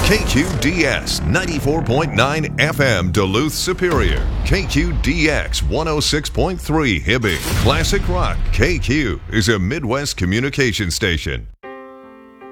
KQDS 94.9 FM Duluth Superior. KQDX 106.3 Hibbing. Classic Rock. KQ is a Midwest communication station.